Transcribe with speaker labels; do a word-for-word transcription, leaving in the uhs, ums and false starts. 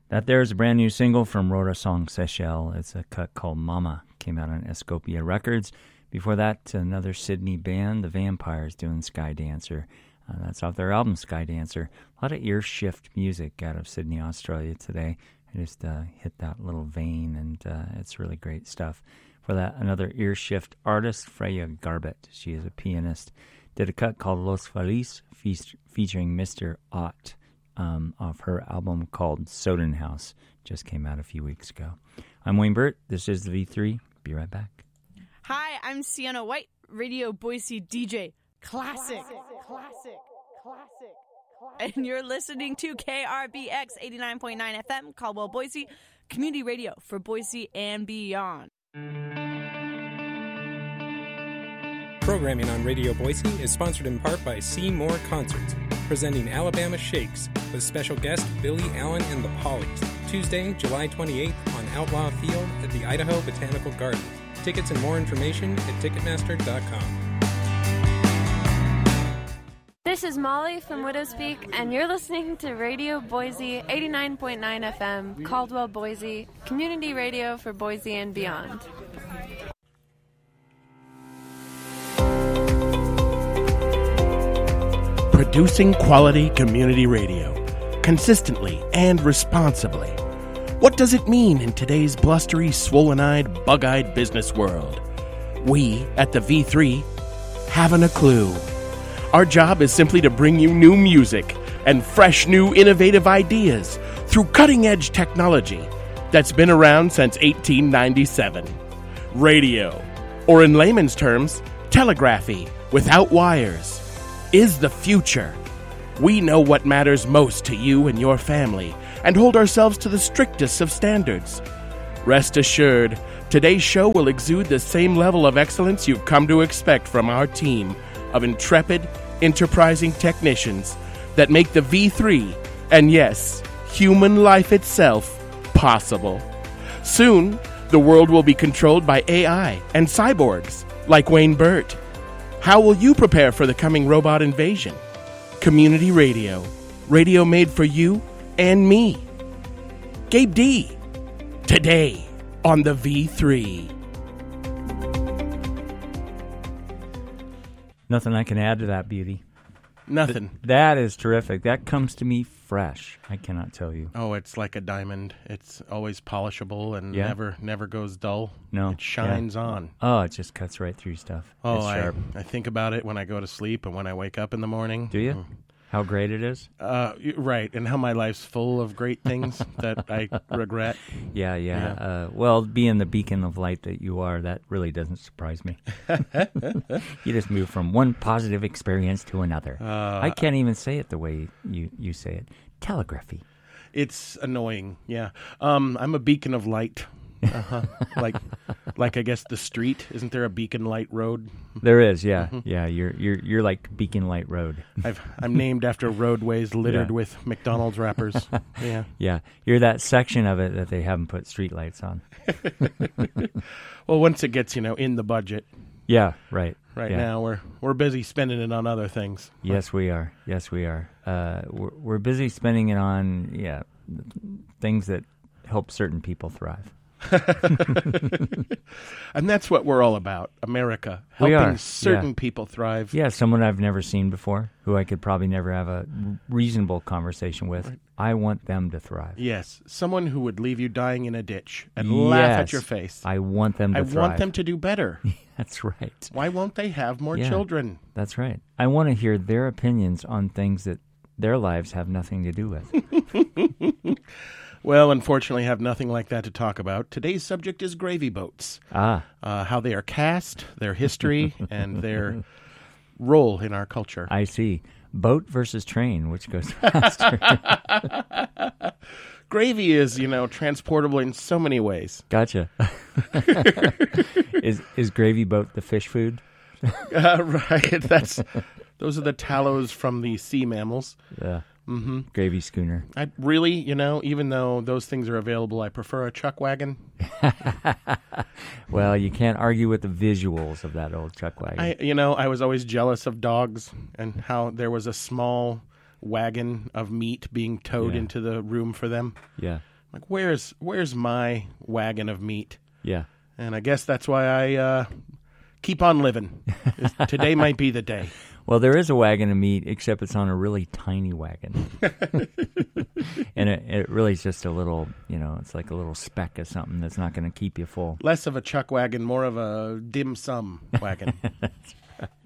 Speaker 1: That there is a brand new single from Rhoda Song Seychelles. It's a cut called Mama. Came out on Escopia Records. Before that, another Sydney band, The Vampires, doing Sky Dancer. Uh, that's off their album, Sky Dancer. A lot of ear shift music out of Sydney, Australia today. I just uh, hit that little vein, and uh, it's really great stuff. For that, another ear shift artist, Freya Garbett. She is a pianist. Did a cut called Los Feliz, fe- featuring Mister Ott. Um, off her album called Soden House. Just came out a few weeks ago. I'm Wayne Burt. This is the V three. Be right back.
Speaker 2: Hi, I'm Sienna White, Radio Boise D J. Classic. Classic. Classic. Classic. And you're listening to K R B X eighty-nine point nine F M, Caldwell, Boise, community radio for Boise and beyond.
Speaker 3: Programming on Radio Boise is sponsored in part by Seymour Concerts, presenting Alabama Shakes with special guest Billy Allen and the Pollies, Tuesday, July twenty-eighth on Outlaw Field at the Idaho Botanical Garden. Tickets and more information at Ticketmaster dot com.
Speaker 4: This is Molly from Widowspeak, and you're listening to Radio Boise eighty-nine point nine F M, Caldwell, Boise, community radio for Boise and beyond.
Speaker 5: Producing quality community radio, consistently and responsibly. What does it mean in today's blustery, swollen-eyed, bug-eyed business world? We, at the V three, haven't a clue. Our job is simply to bring you new music and fresh new innovative ideas through cutting-edge technology that's been around since eighteen ninety-seven. Radio, or in layman's terms, telegraphy without wires, is the future. We know what matters most to you and your family and hold ourselves to the strictest of standards. Rest assured, today's show will exude the same level of excellence you've come to expect from our team of intrepid, enterprising technicians that make the V three, and yes, human life itself, possible. Soon, the world will be controlled by A I and cyborgs like Wayne Burt. How will you prepare for the coming robot invasion? Community radio. Radio made for you and me. Gabe D. Today on the V three.
Speaker 1: Nothing I can add to that, beauty.
Speaker 5: Nothing.
Speaker 1: Th- that is terrific. That comes to me fresh. I cannot tell you.
Speaker 5: Oh, it's like a diamond. It's always polishable and
Speaker 1: Yeah.
Speaker 5: never never goes dull.
Speaker 1: No.
Speaker 5: It shines
Speaker 1: Yeah.
Speaker 5: on.
Speaker 1: Oh, it just cuts right through stuff.
Speaker 5: Oh,
Speaker 1: it's
Speaker 5: I,
Speaker 1: sharp.
Speaker 5: I think about it when I go to sleep and when I wake up in the morning.
Speaker 1: Do you? How great it is?
Speaker 5: Uh, y- right, and how my life's full of great things that I regret.
Speaker 1: Yeah, yeah.
Speaker 5: Yeah.
Speaker 1: Uh, well, being the beacon of light that you are, that really doesn't surprise me. You just move from one positive experience to another.
Speaker 5: Uh,
Speaker 1: I can't even say it the way you, you say it. Telegraphy.
Speaker 5: It's annoying, yeah. Um, I'm a beacon of light. Uh-huh. like, like I guess the street. Isn't there a Beacon Light Road?
Speaker 1: There is, yeah,
Speaker 5: Mhm.
Speaker 1: yeah. You're you're you're like Beacon Light Road.
Speaker 5: I've, I'm named after roadways littered
Speaker 1: Yeah.
Speaker 5: with McDonald's wrappers. Yeah.
Speaker 1: Yeah, you're that section of it that they haven't put streetlights on.
Speaker 5: Well, once it gets, you know, in the budget.
Speaker 1: Yeah, right.
Speaker 5: Right
Speaker 1: yeah.
Speaker 5: now, we're we're busy spending it on other things.
Speaker 1: Yes, we are. Yes, we are. Uh, we're we're busy spending it on yeah things that help certain people thrive.
Speaker 5: And that's what we're all about, America.
Speaker 1: We
Speaker 5: Helping
Speaker 1: are,
Speaker 5: certain
Speaker 1: yeah.
Speaker 5: people thrive.
Speaker 1: Yeah, someone I've never seen before, who I could probably never have a reasonable conversation with.
Speaker 5: Right.
Speaker 1: I want them to thrive.
Speaker 5: Yes, someone who would leave you dying in a ditch and laugh at
Speaker 1: Yes,
Speaker 5: your face.
Speaker 1: I want them to
Speaker 5: I
Speaker 1: thrive.
Speaker 5: want them to do better.
Speaker 1: That's right.
Speaker 5: Why won't they have more
Speaker 1: Yeah.
Speaker 5: children?
Speaker 1: That's right. I want to hear their opinions on things that their lives have nothing to do with.
Speaker 5: Well, unfortunately, I have nothing like that to talk about. Today's subject is gravy boats.
Speaker 1: Ah.
Speaker 5: Uh, how they are cast, their history, and their role in our culture.
Speaker 1: I see. Boat versus train, which goes faster.
Speaker 5: Gravy is, you know, transportable in so many ways.
Speaker 1: Gotcha. is is gravy boat the fish food?
Speaker 5: Uh, right. That's those are the tallows from the sea mammals.
Speaker 1: Yeah.
Speaker 5: Mm-hmm.
Speaker 1: Gravy schooner.
Speaker 5: I really, you know, even though those things are available, I prefer a chuck wagon.
Speaker 1: Well, you can't argue with the visuals of that old chuck wagon.
Speaker 5: I, you know, I was always jealous of dogs and how there was a small wagon of meat being towed
Speaker 1: Yeah.
Speaker 5: into the room for them.
Speaker 1: Yeah.
Speaker 5: Like, where's where's my wagon of meat?
Speaker 1: Yeah.
Speaker 5: And I guess that's why I uh, keep on living. Today might be the day.
Speaker 1: Well, there is a wagon of meat, except it's on a really tiny wagon. And it, it really is just a little, you know, it's like a little speck of something that's not going to keep you full.
Speaker 5: Less of a chuck wagon, more of a dim sum wagon.
Speaker 1: That's right.